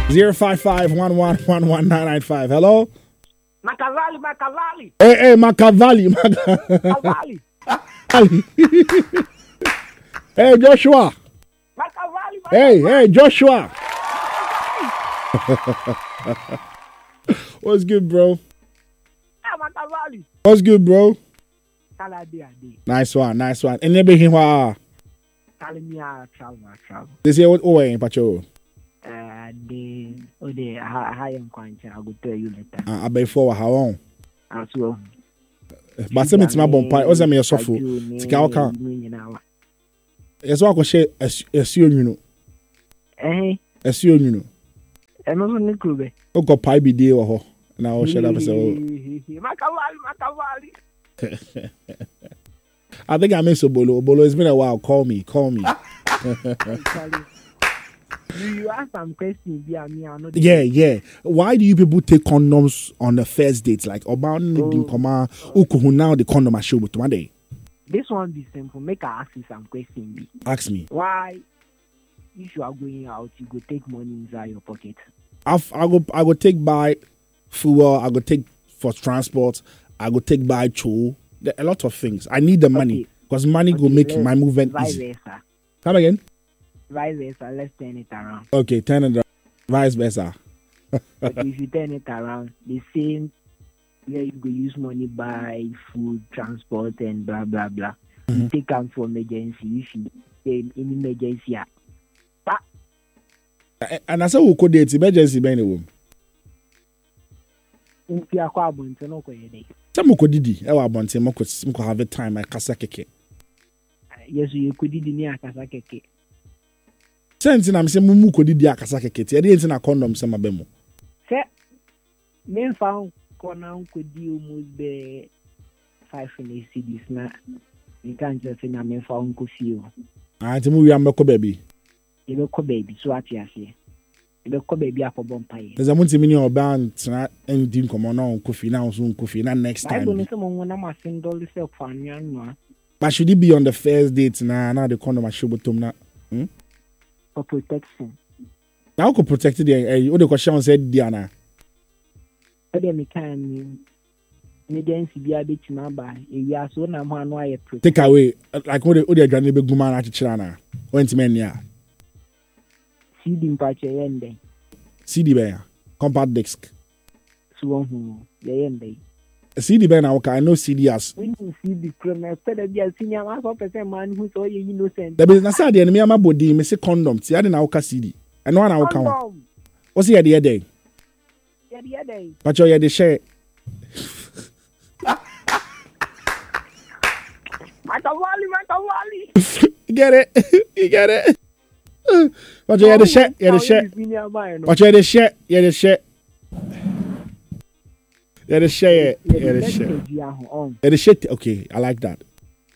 055-111-11995. Hello? Makavali. Hey, Makavali. Makavali. Hey, Joshua. Makavali. Hey, Joshua. What's good, bro? Makavali. What's good, bro? Kaladi. Nice one. And then be him. Kalimia travel. This year, what? Oh, ain't pacho. The high and quantity. I will tell you later. I be for how long? As well. But some it's my bomb pie. What's that? Me a sofu. Tika oka. Yes, what I can share. Assume you know. Assume you know. And also Nikrube. Oh, got pie be deal or now shut up. So Makavali. I think I miss a bolo. Bolo, it's been a while. Call me. You ask some questions. Yeah. Why do you people take condoms on the first dates? Like about now the condom I show with one day. This one be simple. Make I ask you some questions. Ask me. Why, if you are going out, you go take money inside your pocket? I go take by fuel. I go take for transport. I go take by tool. There are a lot of things. I need the money because money go make my movement easy. Versa. Come again. Vice versa. Let's turn it around. Okay, turn it around. Vice versa. But if you turn it around, the same where you go use money buy food, transport, and blah blah blah. Mm-hmm. You take out for emergency. If you in emergency, and I said we could date emergency by any if you are quite abundant, no question. Some could didi. I want abundant. Mo could have a time. I casa keke. Yes, you could didi ni akasa keke. Since I'm saying mumu could didi akasa keke. I didn't na condom sama bemo. Say, men found corner could do almost be 5 CDs na. You can't just say na men found could feel. Ah, timu we am baby. You go baby. So what you say? The baby up a bumpy. There's a multi or band and didn't come on coffee now soon coffee not next time. But should it be on the first date now the condom I should na for protection. Now could protect the other question said Diana. Emergency be a bit number. If you are so na one why take away like what the granny big woman at China. Went men ya. CD bear, compact disc. So the end. CD bear now I know CD as. When you see the criminal, better be a senior man who's all innocent. The business side the enemy my body, me say condom. See I didn't now CD. And one now count. What's the other day? The other day. But you're the share. Makavali. You get it. But you had the shit. But you had the shit. Okay, I like that.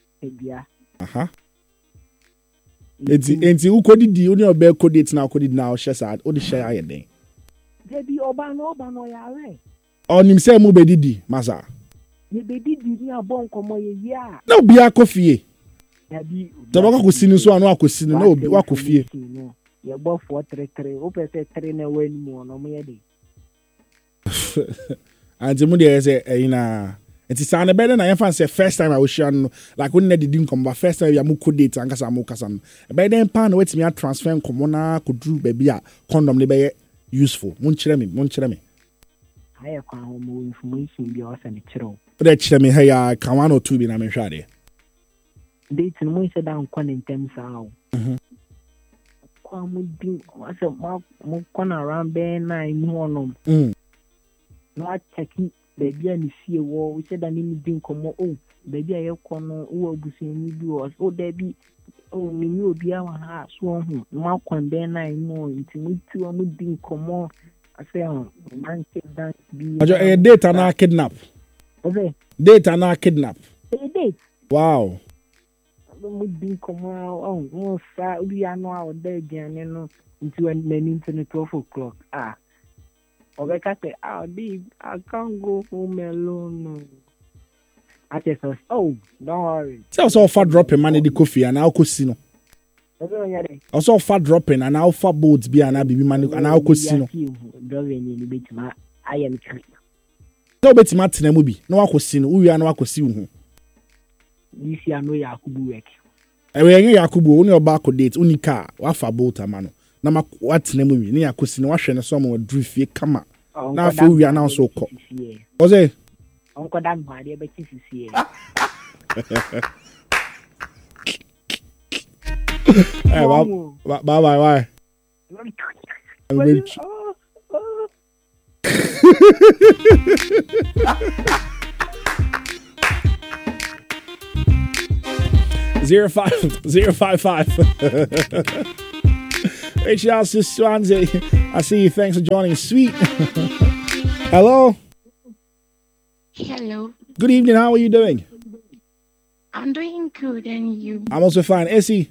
It's who could you know bear code it now share sad or the share I day. Debi Obano ya. On himself mu be didi masa. Ye be didi ni abon komo ye ya. No be akofie. Tabaka kusini so anu akosini no obi wakofie. Ye bo 433 o pese 3 na wen mu no mo ye dey. And mu dey say na it is an better na yan say first time I was share like when didn't come but first time ya mu code date ankasa mu kasa no. Be den pan wait me transfer komo na kodru baby a condom ne be useful. Mun kire me. Haya kwa mo information bi o se ne kire o. Dey kire me haya kan 1 or 2 bi na me hwa de. Date no mo se dan kwa in terms how. Kwa mo din o se mo kona around be 9 mu onom. No I checking baby and see wo we said that name din komo oh baby aye kono wo abusin ni bi o oh baby oh me ni obi a wa ha so ho no akwan be 9 mu nti mo ti o mo din komo I say man that be a data na kidnap. Okay. Data na kidnap. Date. Wow. Mo din komo oh mo sa obi anu a o da aduane no nti when many into 12 o'clock Obeka say, babe, I can't go home alone. I just said, don't worry. So far dropping money the coffee and I'll see no. Also for dropping and alpha boats be an abibi man and I'll cosino. I am tree. No bet Martin and Mubi. No cosino, we are no cosino. You see, I know Yakubu work. I will Yakubu only about date, only car, wafa boat a man. Nama what's name movie near cosino, washing a summer drew fee come out. Now for we are now so called. Was it? Uncle Dan, my dear, but this is here. Bye. I'm very 05055. HR Swansea. I see you. Thanks for joining. Sweet. Hello. Hello. Good evening. How are you doing? I'm doing good, and you? I'm also fine. Essie.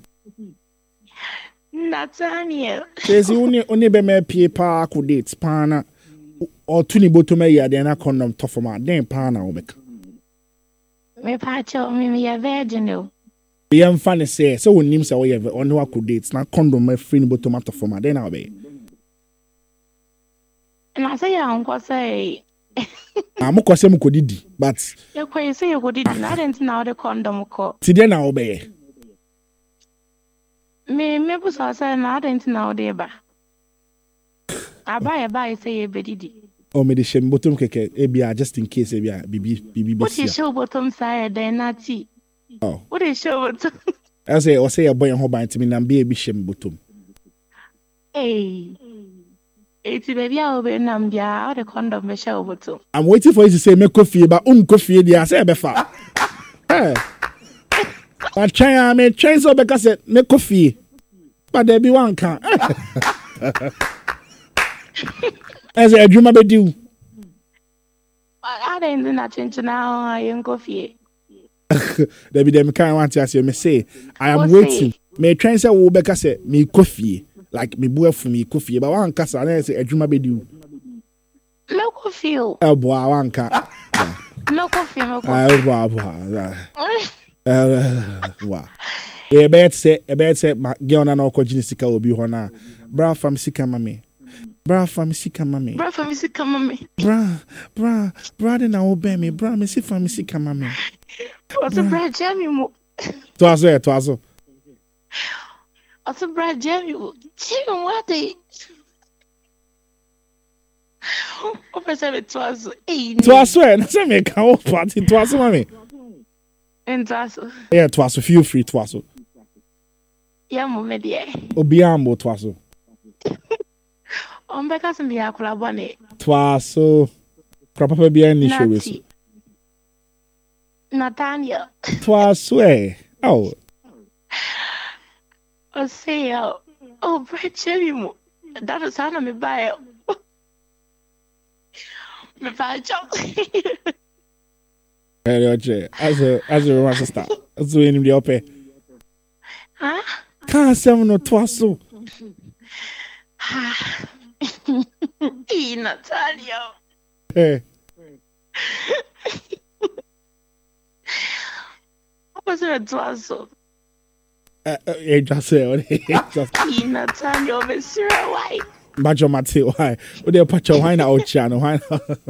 Nathaniel. Essie, only be me paper could date pana or tuni bottom ya then condom tough for my damn pana omeka. Me pacho me ya virgin. Be funny say so when him say we have on who could date na condom me free bottom tough for my then I'll be. And I say uncle say I'm ko say mu kodidi but you quite say you kodidi na didn't now the condom ko. Ti then I'll be. Me push say na didn't now the ba. Buy say bedidi. Oh me the shame bottom keke ebia just in case ebia bibi. What is show bottom side then nati? Oh. What is show bottom? I say a boy and hoba ntimi na be shame bottom. Hey. It's baby I be nam dia the condom be show bottom. I'm waiting for you to say me coffee but coffee dia say be fa. Eh. But try so because me coffee. But there be one can. As a dream about you. I didn't not change now. I am coffee. There be them kind want to ask you. Me say I am waiting. Me try say wo be say me coffee like me boy for me coffee. But one kasa na say a dream about you. No coffee. Oh boy, one can. No coffee. No coffee. Wow. E bet say ma girl na no ko gini sika obi ho na. Bra fam sika mami. Bra fam sika mami. Bra de na obe me. Bra me si fam sika mami. What's a bra jammy mo? Twazo. What's a bra jammy mo? Chicken what they? Opa sabe twazo. Twazo, na se me ka o party twazo mami. And twazo. Yeah, twazo, feel free twazo. Yeah, mo me die. Obi ambo twazo. Ombeka se bia kula bone. Twazo. Krapa bia ni show we. Nathaniel. Twazo. Oh. O say oh, bread cherry mo. That is how me buy. Me buy job. As a romantic star. That's the name of the Huh? Can't say no twazo. Nathaniel. Hey. What's it twazo? Just say Nathaniel, Mr. White. Bajo Mate, why? Would they patch your wine out, channel? Why?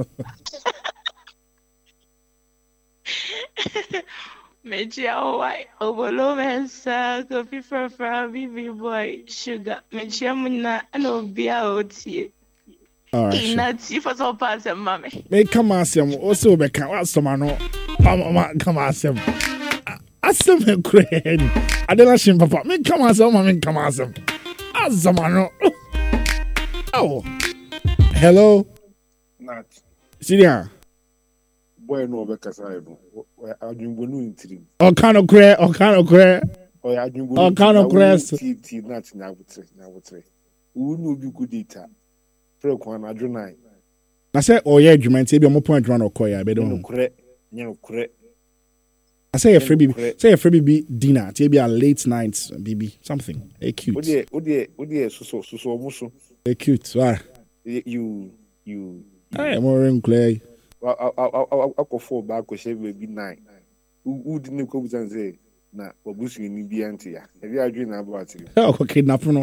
Mejia white overload mensa coffee from baby boy sugar. Mejia muna no be out here. All right. Not see for so pass and mammy. Make come ask him. Also, be can ask someone. Come ask him. Ask him, Crane. I don't ask him, Papa. Make come ask him. Mommy, come ask him. Ask someone. Oh, hello. Not. See there. Boy, no, because I don't know. Oh, kind of cray. Oh, kind of grass. Tea, not now. Who know you good eater? Prequan, I do not. I said, oh, yeah, you might say, I'm point run or coy. I don't know. Correct. I say a free baby dinner. Maybe a late night, baby, something. A cute. Oh, dear, so. A cute. Why? You. I am more in clay. I'll go for back or shave baby 9. Who didn't go and say, na wabusu ni bi ante ya ebi adwe na abo ate Oh, kidnap no.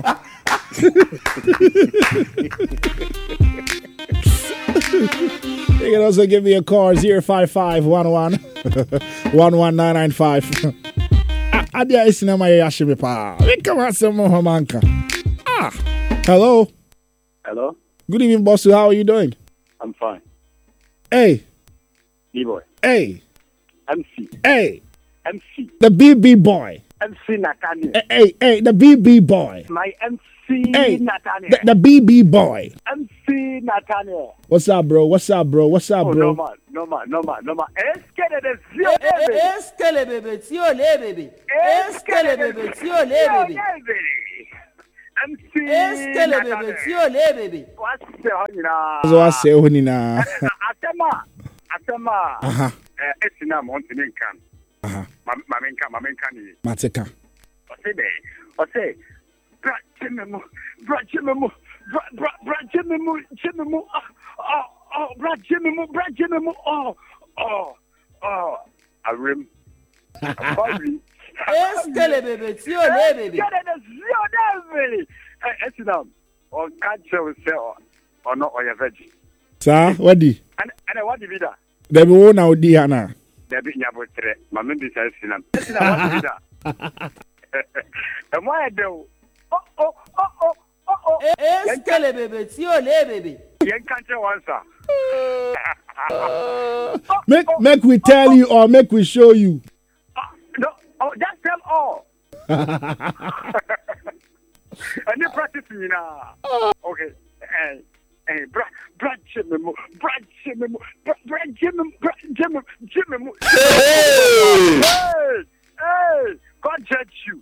You can also give me a call 05511 11995. Adia is na my yashimi pa. We come out some more manka. Ah. Hello. Hello? Good evening, boss. How are you doing? I'm fine. Hey. B-boy. Hey. MC. Hey. MC. The BB boy. MC Nathaniel. Hey, the BB boy. My MC Hey, Nathaniel. the BB boy. MC Nathaniel. What's up, bro? What's up, bro? What's up, Oh, bro? no man. Eskele de zio bébé, tio le bébé. Eskele bébé, tio le bébé. MC Eskele bébé, tio le bébé. What's the honina? So I say, Honina. Atema. Aha. Esina montinin kan. Aha. Mamenka ni. Mateka. Ose. Bra chimemu. Bra chimemu. Arim. Sorry. Eskele bébé, tio le bébé. Esinam. On can't show or not or your veggie. Sir, what di? And what did that? There be one now, Diana. There be Yabotre. My member says Sinam. What did that? And why do? Oh. Eskele bébé, tio le bébé. Yen can't answer. Make we tell you or make we show you. No, just tell all. And you practice me now. Okay. Hey, bra chimemu. Hey, God judge you.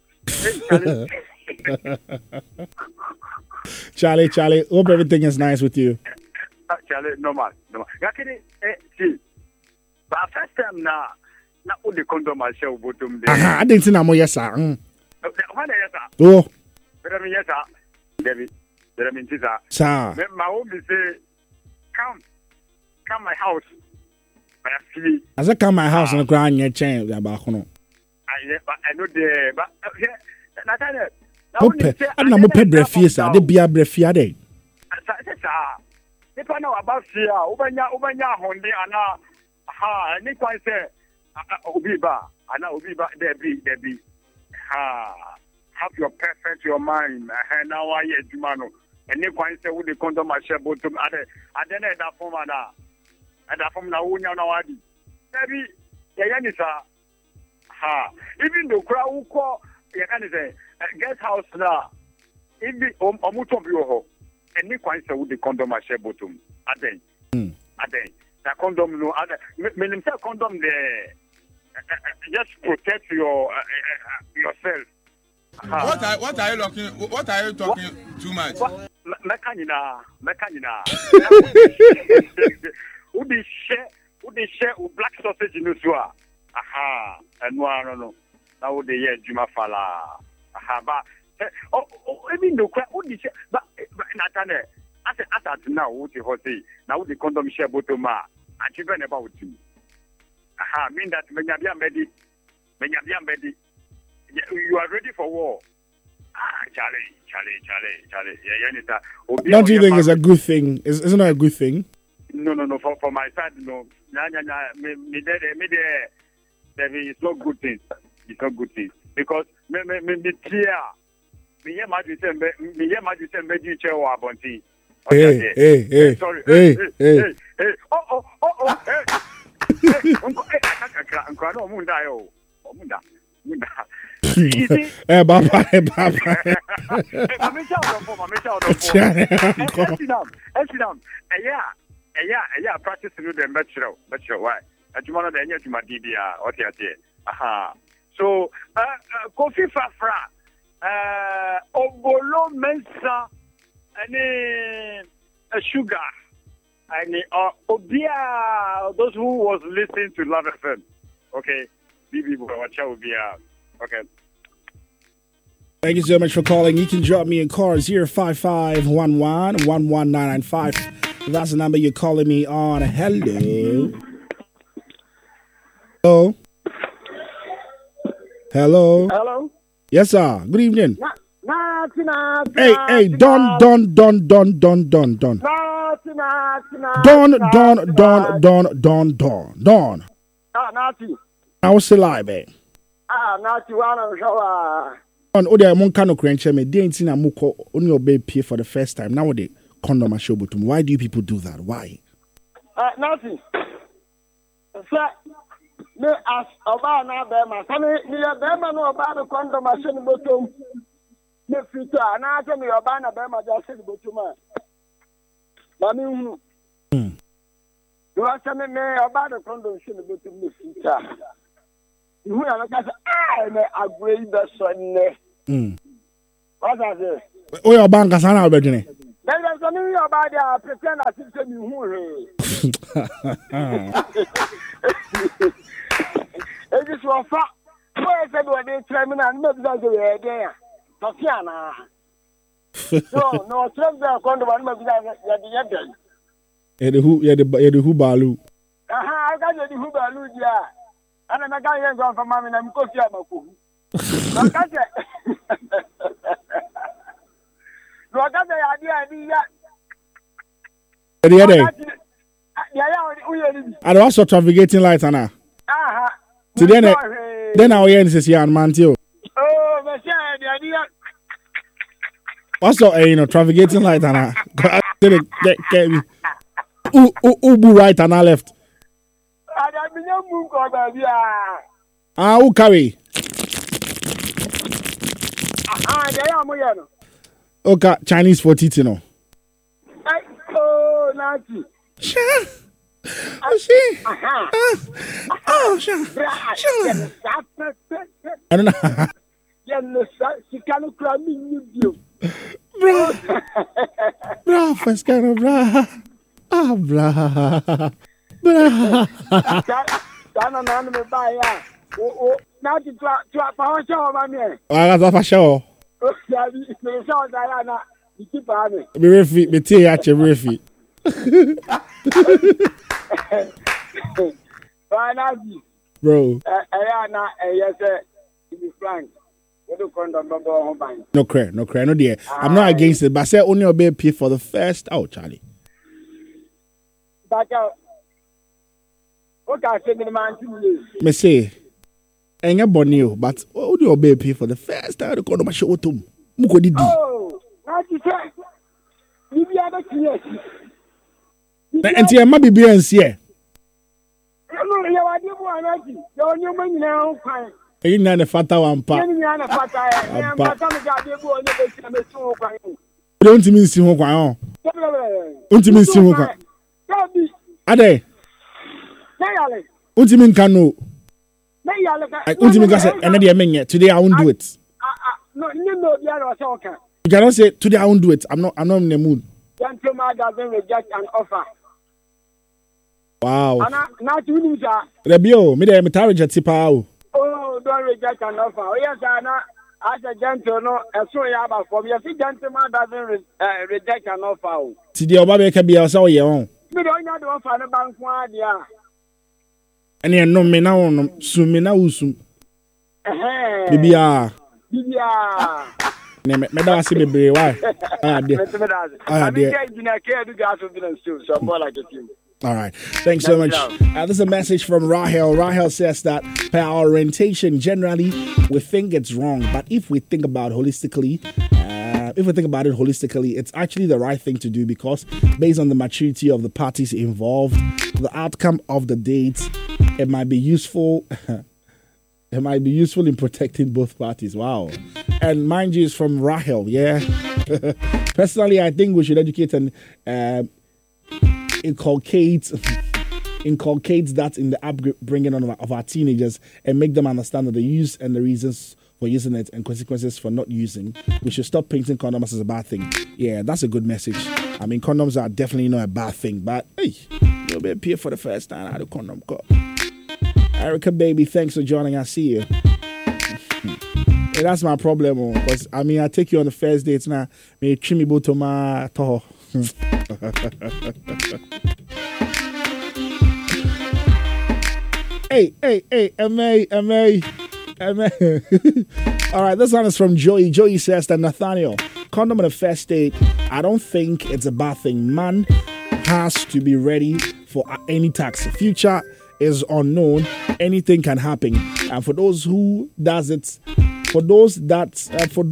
Charlie, hope everything is nice with you. Charlie, normal. Yakini, see. But first time na udi condom I share bottom there. Aha, I didn't see no yes sir. When yes sir. Oh, But yes sir. David, there mean sir. sir. My home say, come my house. I see. As I come my house and cry in your chain about no. I know the but Nathaniel. Ope, I don't know brefie sir. They be a brefie day. Sir. Nipa na about fear. Ubanya honde ana ha ni kwan say obi ba there be ha have your perfect your mind now why adwuma no any kwan say we the condom share bottom ade na da form na wonya na wadi there be ya sir ha even the crowd who call you can say guest house na if the omuto bi ho any kwan say we the condom share bottom ade the condom no ade meaning say condom there just protect yourself. What are you looking? What are you talking too much? Mekanina. Udi share black sausage in Usua. Aha, and no. Now the year Juma Fala. Aha, but I mean no crap. Udi share, but Natane. As now, what you say now the condom share botoma. And you about you. Aha, mean that Menyabian Bedi. You are ready for war. Charlie. Don't you think it's a good thing? Isn't it a good thing? No. For my side, no. It's not good thing. It's not good thing because me Hey. Sorry. Oh. Eh, Baba. Practice to the metro. Why? Ajumana the enya juma DBA. What you say? Aha. So, Kofi Fafra, Obolo Mensa, and Sugar, and Obia. Those who was listening to Love FM. Okay, BB boy, watch out, Obia. Okay. Thank you so much for calling. You can drop me a call 05511 That's the number you're calling me on. Hello. Hello. Hello. Yes, sir. Good evening. Hey, Don. Don. Nati. I was still live, eh? Nati, one of shower. On Odia Moncano Crancher, me didn't see a muko only obey pay for the first time. Now they condom show but why do you people do that? Why? Nati. Sir, me as Obama Bema. Me a Bema no about the condom machine bottom. Me future, and I tell me Obama Bema just said bottom. Mammy, you are telling me about the condom machine bottom the future. You are like, I agree the son. What I say? Oh, your bank has an already. Then there's something about the pretend as if you who. It is for fact. Where said what they try me and not that they are there. Tatiana. No, tell the condom and maybe that the who balu. I got the who balu, yeah. And I'm a guy who gone from Mammy and Coffee. I got the idea. The other day. And also navigating lights, Anna. Today, then our end is here, man, too. Oh, the idea. Also, navigating light, Anna. Didn't get me. Ubu right and I left. Who carry? Okay, Chinese for Titino. Oh, Nancy. Sure. Oh, she. Oh, sure. I don't know. She can't cry me. Bro, first kind of bra. Ah, bra. Now to power show, my man. I got a show. Be refi, be tea at your refi. Bro. No cry, no dear. I'm not against it, but I say only obey pay for the first. Oh, Charlie. Me say, ain't a bonio, but only obey pay for the first time. The condom show to Muko did. Oh, not to say. You be able to yes. And see, I might be and see. No, you are the one. Don't you mean now? You know the fatter one part. Don't mean see who cry. Don't mean see who cry. Ade. Don't mean can no. Don't mean can and the men today I won't do it. No, you know the other talker. You cannot say today I won't do it. I'm not in the mood. Gentleman doesn't reject an offer. Wow. Not you need that. Rebio, me the marriage at Tipao. Oh, don't reject an offer. Oh, yes, Anna. As a gentleman, as so you have for me. If a gentleman doesn't reject an offer. Today, Obama can be also your own. We don't know the offer the bank one, yeah. And you know me now, soon me now, soon. Bibia. Me da see me be why. All right. Thanks so much. This is a message from Rahel. Rahel says that per our orientation, generally, we think it's wrong. But if we think about it holistically, it's actually the right thing to do because based on the maturity of the parties involved, the outcome of the date, it might be useful. It might be useful in protecting both parties. Wow. And mind you, it's from Rahel, yeah? Personally, I think we should educate and inculcate that in the upbringing of our teenagers and make them understand that the use and the reasons for using it and consequences for not using. We should stop painting condoms as a bad thing. Yeah, that's a good message. I mean, condoms are definitely not a bad thing, but hey, you'll be appear for the first time. I had a condom cup. Erica, baby, thanks for joining. I see you. Hey, that's my problem, because I mean, I take you on the first dates now. Me trim me to my toe. Hey, MA. Amen. All right, this one is from Joey. Joey says that Nathaniel, condom on a first date, I don't think it's a bad thing. Man has to be ready for any tax. Future is unknown. Anything can happen. And for those who does it, for those that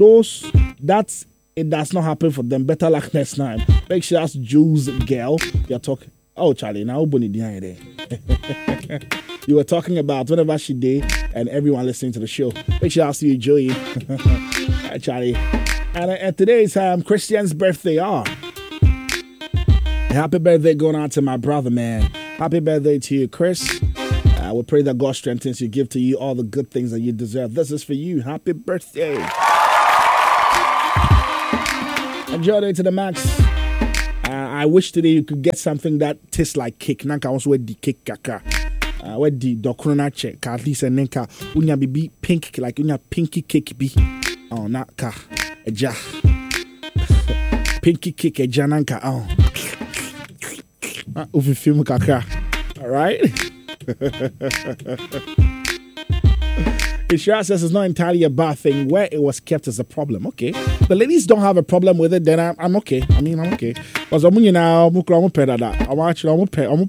it does not happen for them, better luck next time. Make sure that's Jules girl. You're talking. Oh, Charlie, now bunny behind there. You were talking about whenever she did, and everyone listening to the show. Make sure I'll see you, Joey. Hi, Charlie. And today is Christian's birthday. Happy birthday going out to my brother, man. Happy birthday to you, Chris. I will pray that God strengthens you, give to you all the good things that you deserve. This is for you. Happy birthday. Enjoy it to the max. I wish today you could get something that tastes like cake. Nanka also wear the cake kaka. Where the dokrona check at least and nenka unya bibi pink like unya pinky cake bi. Oh naka eja. Pinky cake eja nanka oh. Ufi film kaka. All right. It sure says it's not entirely a bad thing. Where it was kept as a problem. Okay. The ladies don't have a problem with it, then I'm okay. I mean, I'm okay. Because I'm now, I'm actually, I'm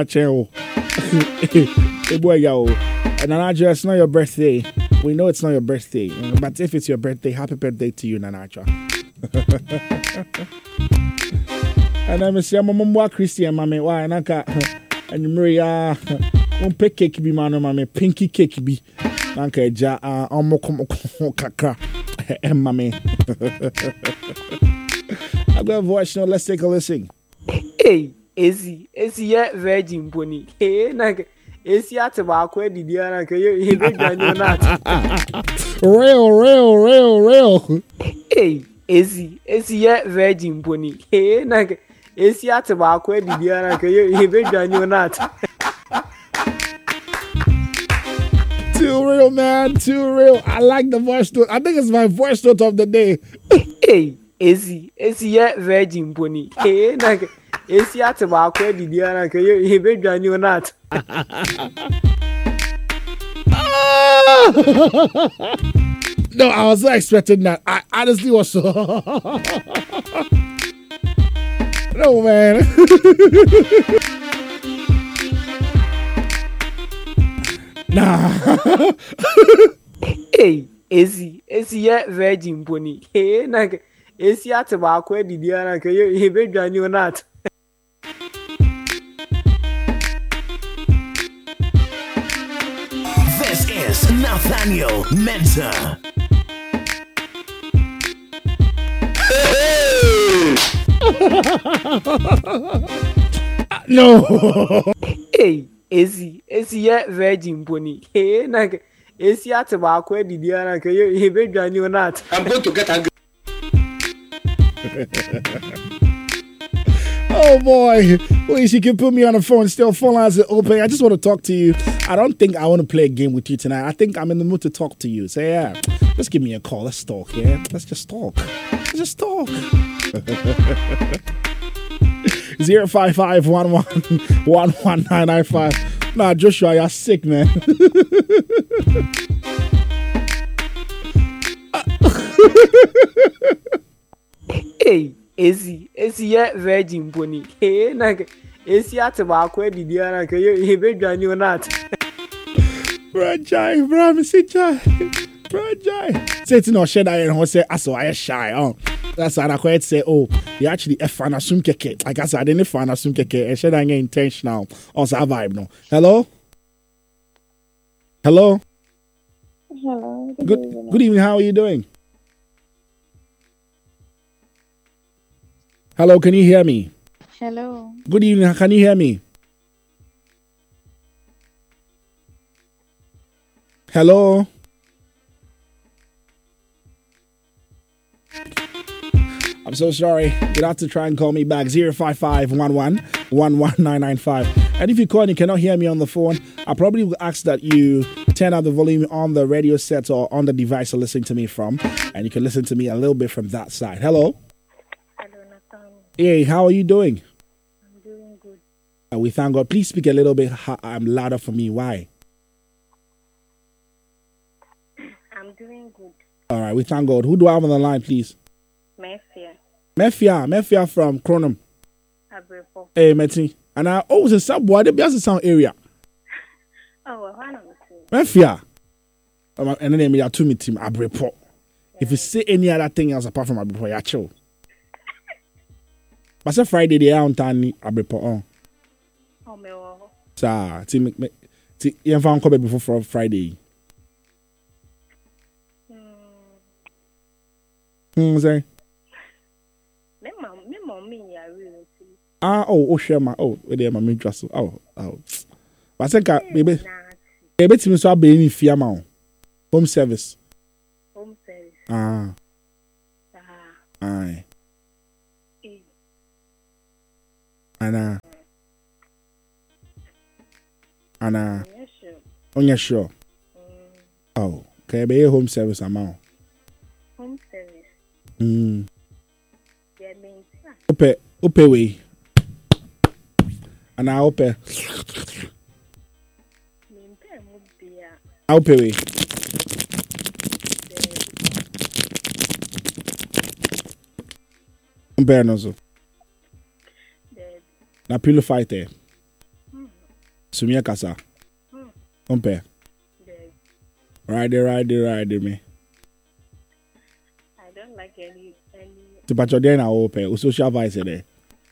and Nanaja, it's not your birthday. We know it's not your birthday. But if it's your birthday, happy birthday to you, Nanaja. And I'm saying, I'm Christian, mammy. Why? And Maria, pick cake be man, mammy, pinky cake be. Nanka ja kaka mammy. I got a voice now. Let's take a listen. Hey, Ezi yet virgin pony. Hey, Naga, Ezi at a walk where the Diana you not. Real. Hey, Ezi yet virgin pony. Hey, Naga, Ezi at a walk where the Diana you not. Too real, man. Too real. I like the voice note. I think it's my voice note of the day. Hey, Ezi yet virgin pony. Hey, Naga, Ezi at a walk where the Diana you not. No, I was not expecting that. I honestly was so. No, man. Nah. Hey, Ezi yet virgin pony. Hey, Naga, Ezi at a walk where the Diana you not. This is Nathaniel Mensah. No. Hey, Ezi yet virgin pony. Hey, Naga, Ezi at a walk where the Diana you not. I'm going to get angry. Oh boy, please, you can put me on the phone. Still, phone lines are open. I just want to talk to you. I don't think I want to play a game with you tonight. I think I'm in the mood to talk to you. So yeah, just give me a call. Let's talk. Yeah, let's just talk. 05511111995. Nah, Joshua, you're sick, man. Hey, Ezi yet virgin pony. Hey, Naga, Ezi at a walk where the Diana you not. Brajai, say to no shed I and say I saw I shy. Oh, that's what I quite say. Oh, you actually a fan of some keke. I guess I didn't fan of some keke. And shed I get intentional. Also, a vibe no. Hello. Hello. Good evening. How are you doing? Hello, can you hear me? Hello. Good evening. Can you hear me? Hello. I'm so sorry. You'll have to try and call me back. 05511111995. And if you call and you cannot hear me on the phone, I probably will ask that you turn up the volume on the radio set or on the device you're listening to me from. And you can listen to me a little bit from that side. Hello. Hey, how are you doing? I'm doing good. We thank God. Please speak a little bit louder for me. Why? doing good. All right, we thank God. Who do I have on the line, please? Mefia. Mefia from Cronum. Abrepo. Hey, Meti. And I always a subboy. They be as a sound area. Oh, one of the Mefia. And then me are two team Abrepo. If you say any other thing else apart from Abrepo, you're chill. But say Friday they are on Tani Abrepo on. Oh, me wo. Sa ti you found come before Friday. Say. Me mommy ya really. Share my there my main dress. But say ka baby timi so abey ni fia ma o. Home service. Aye. Anna. Onya sure. Oh, okay, be home service amount. Home service. Yeah, means. Ope we. And I ope. Ope we. Compare no so. Na pillow fighter. Sumia kasa. Compare. Ride me. I don't like any. To patch your na open. O social vice there.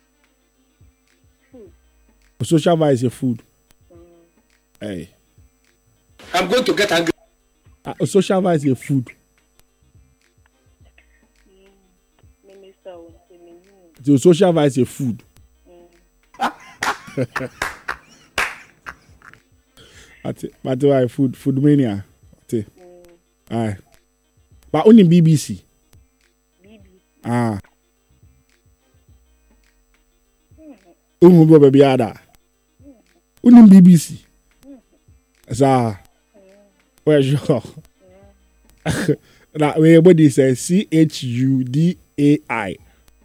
Food. O social vice your food. Hey. I'm going to get angry. O social vice your food. To social vice your food. But why food mania? Aye. But only BBC. Baby ada. Only BBC. Sa. Where's your? That way everybody says CHUDAI.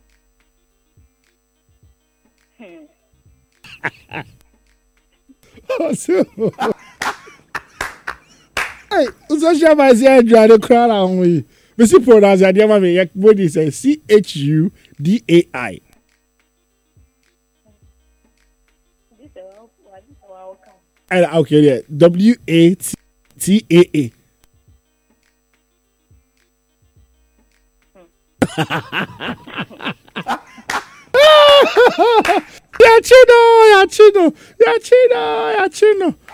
So, hey, social vice here try to cry on we. We see pronounce the idea me. Everybody says CHUDAI. Okay, yeah. WATAA. Yachino.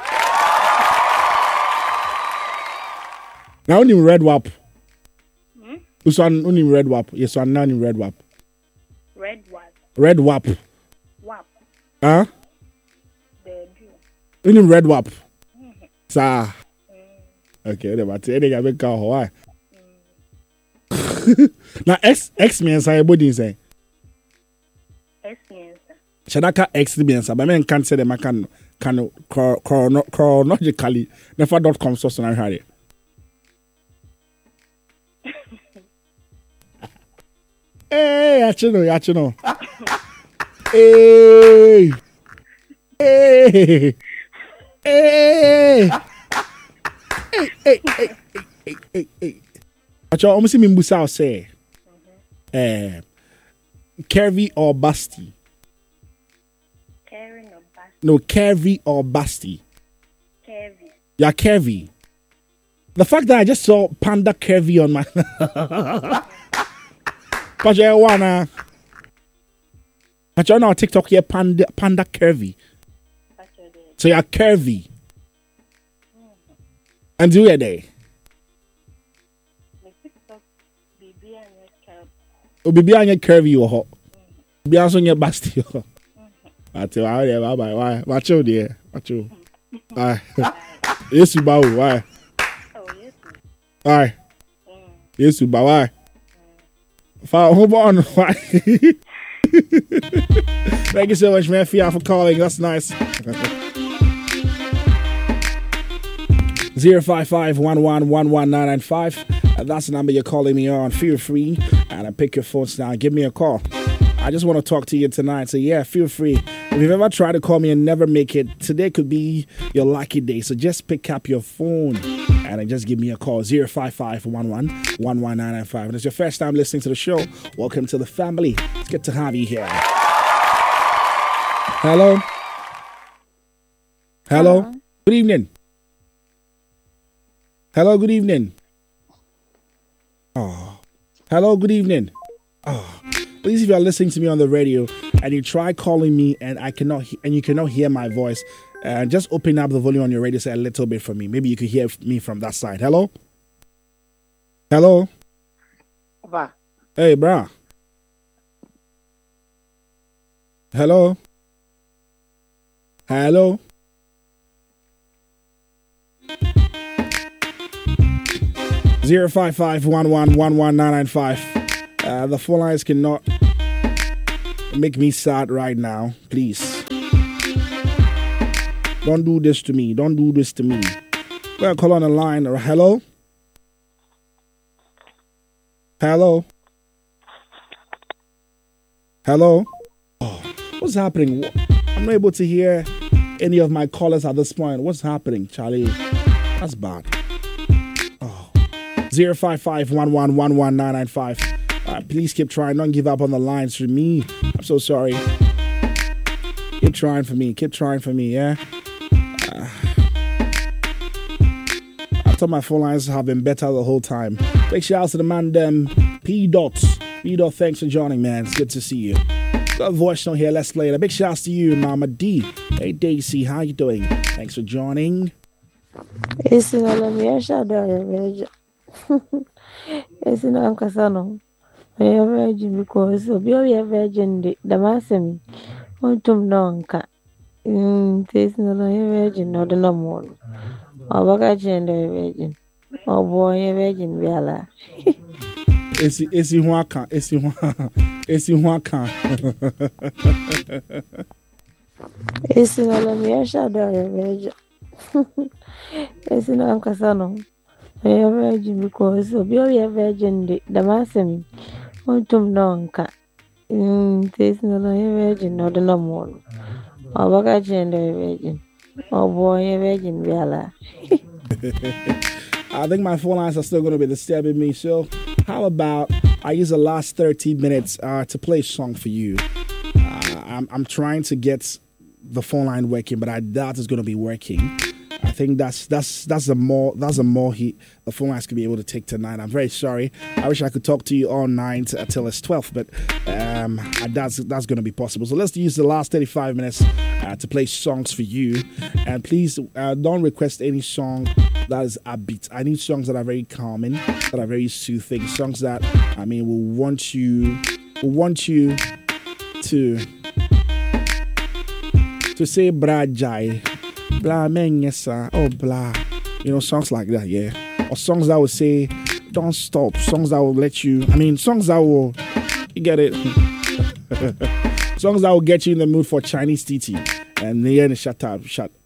Now only red wap. This one only red wap. Yes, one now red wap. Red wap. Huh? Only red wap. Sa. Okay, the but they got make Hawaii. Now X means I body say. Shadaka X means but men can't say them can chronologically never.com source on Harry. Hey, yachino. Hey. Acho, almost me mbusa say. Curvy or busty? No, curvy or busty? Curvy. Yeah, curvy. The fact that I just saw Panda Curvy on my Pacho now TikTok here Panda Curvy. So you're curvy. And do you there? Oh, baby, I'm curvy or hot. Be also your busty. I tell you, why? Watch you there. Watch you. Aye. Yes, you bow. Why? Aye. Yes, you bow. Why? Hold on. Why? Thank you so much, man, for calling. That's nice. 055-11-11995. That's the number you're calling me on. Feel free and I pick your phones now. Give me a call. I just want to talk to you tonight. So yeah, feel free If you've ever tried to call me and never make it, today could be your lucky day. So just pick up your phone and just give me a call, 055-11-11995. And it's your first time listening to the show, welcome to the family. It's good to have you here. Hello? Hello? Good evening. Hello, good evening. Oh. Hello, good evening. Oh. Please, if you are listening to me on the radio and you try calling me and you cannot hear my voice, just open up the volume on your radio set a little bit for me. Maybe you could hear me from that side. Hello? Hello? Papa. Hey, brah. Hello? Hello? Zero 551111995. The phone lines cannot make me sad right now. Please. Don't do this to me. Don't do this to me. Well, call on the line. Hello? Hello? Hello? Oh, what's happening? I'm not able to hear any of my callers at this point. What's happening, Charlie? That's bad. Oh. 055-11-11995. Please keep trying. Don't give up on the lines for me. I'm so sorry. Keep trying for me. Keep trying for me, yeah? I thought my phone lines have been better the whole time. Big shout out to the man, P. Dots. P. Dot, thanks for joining, man. It's good to see you. Got a voice on here. Let's play it. A big shout out to you, Mama D. Hey, Daisy. How you doing? Thanks for joining. It's in I'm Casano. I am virgin because of your virgin, the massam. Want to nonca. Taste no virgin, not no more. Or bagage and a virgin. Oh boy, a virgin, Viala. It's in Waka. It's in Waka. It's in a shadow, virgin. It's in I'm Casano. I am virgin because of your virgin, the massam. Want to nonca. Taste no virgin, not no more. Or bagage and a virgin. Oh boy, a virgin, Viala. I think my phone lines are still going to be disturbing me. So, how about I use the last 30 minutes to play a song for you? I'm trying to get the phone line working, but I doubt it's going to be working. I think that's a more heat the phone lines could be able to take tonight. I'm very sorry. I wish I could talk to you all night until it's 12, but that's going to be possible. So let's use the last 35 minutes to play songs for you. And please don't request any song that is upbeat. I need songs that are very calming, that are very soothing, songs that will want you to say bra jai. Blah, man, yes, sir. Oh, blah. Songs like that, yeah. Or songs that will say, don't stop. Songs that will let you, songs that will, you get it? Songs that will get you in the mood for Chinese TT. And then shut